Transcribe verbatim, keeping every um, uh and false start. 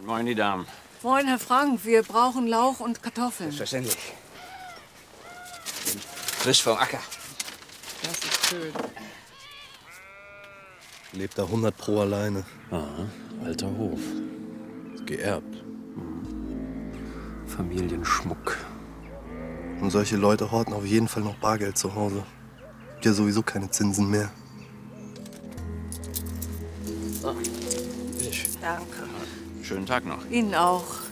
Moin, die Damen. Moin, Herr Frank. Wir brauchen Lauch und Kartoffeln. Selbstverständlich. Frisch vom Acker. Das ist schön. Lebt da hundert pro alleine. Aha, alter Hof. Ist geerbt. Mhm. Familienschmuck. Und solche Leute horten auf jeden Fall noch Bargeld zu Hause. Gibt ja sowieso keine Zinsen mehr. So, bitte. Danke. Schönen Tag noch. Ihnen auch.